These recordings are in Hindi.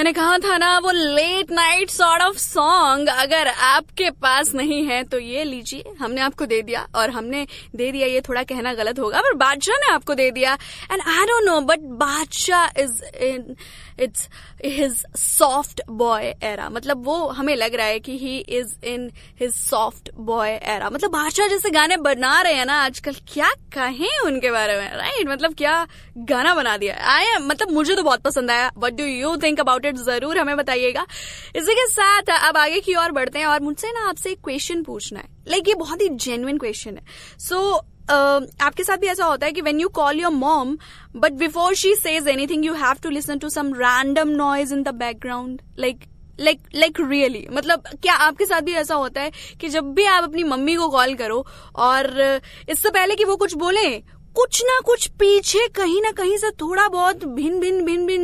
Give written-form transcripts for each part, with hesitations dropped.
मैंने कहा था ना, वो late night sort of song अगर आपके पास नहीं है तो ये लीजिए, हमने आपको दे दिया। और हमने दे दिया, ये थोड़ा कहना गलत होगा, पर बादशाह ने आपको दे दिया। And I don't know, but बादशाह is in its his soft boy era. मतलब वो हमें लग रहा है कि he is in his soft boy era. मतलब बादशाह जैसे गाने बना रहे हैं ना आजकल, क्या कहें उनके बारे में, राइट? मतलब क्या गाना बना दिया। मतलब मुझे तो बहुत पसंद आया। What do you think about it, जरूर हमें बताइएगा। इसी के साथ अब आगे की ओर बढ़ते हैं और मुझसे ना आपसे एक क्वेश्चन पूछना है। लाइक ये बहुत ही जेन्युइन क्वेश्चन है। सो आपके साथ भी ऐसा होता है कि when you call your mom, but before she says anything, you have to listen to some random noise in the background, like really? मतलब क्या आपके साथ भी ऐसा होता है कि जब भी आप अपनी मम्मी को कॉल करो और इससे पहले कि वो कुछ बोले, कुछ ना कुछ पीछे कहीं ना कहीं से थोड़ा बहुत भिन भिन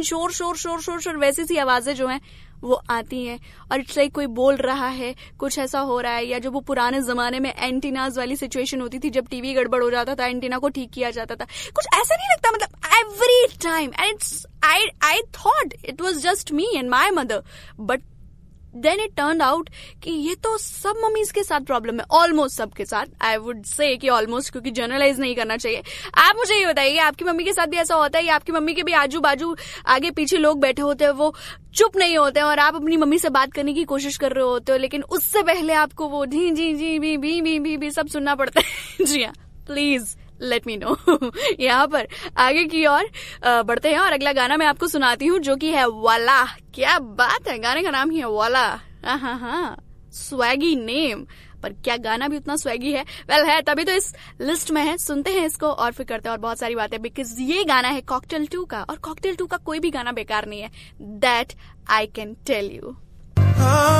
शोर वैसी सी आवाजें जो हैं वो आती हैं, और इट्स लाइक कोई बोल रहा है, कुछ ऐसा हो रहा है। या जो वो पुराने जमाने में एंटीनाज वाली सिचुएशन होती थी, जब टीवी गड़बड़ हो जाता था, एंटीना को ठीक किया जाता था, कुछ ऐसा नहीं लगता? मतलब every time, and it's I thought it was just me and my mother, but then it turn out कि ये तो सब मम्मीज के साथ प्रॉब्लम है, ऑलमोस्ट सबके साथ। आई वुड से कि ऑलमोस्ट, क्योंकि जनरलाइज नहीं करना चाहिए। आप मुझे ये बताइए, आपकी मम्मी के साथ भी ऐसा होता है या आपकी मम्मी के भी आजू बाजू आगे पीछे लोग बैठे होते हैं, वो चुप नहीं होते हैं और आप अपनी मम्मी से बात करने की कोशिश कर रहे होते हो, लेकिन उससे पहले आपको वो जी जी जी भी सब सुनना पड़ता है? जी हाँ, प्लीज लेट मी नो। यहाँ पर आगे की ओर बढ़ते हैं और अगला गाना मैं आपको सुनाती हूँ, जो कि है वाला। क्या बात है, गाने का नाम ही है वाला। हाँ, स्वैगी नेम, पर क्या गाना भी उतना स्वैगी है? वेल है, तभी तो इस लिस्ट में है। सुनते हैं इसको और फिर करते हैं और बहुत सारी बातें, बिकॉज ये गाना है कॉकटेल 2 का, और कॉकटेल 2 का कोई भी गाना बेकार नहीं है, that I can tell you.